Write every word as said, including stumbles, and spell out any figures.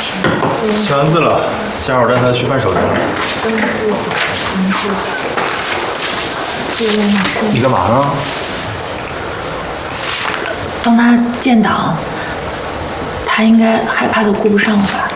情。 签完字了，正好带他去办手续。 登记名字。这位女士。 你干嘛呢？ 帮他建档，他应该害怕的顾不上吧。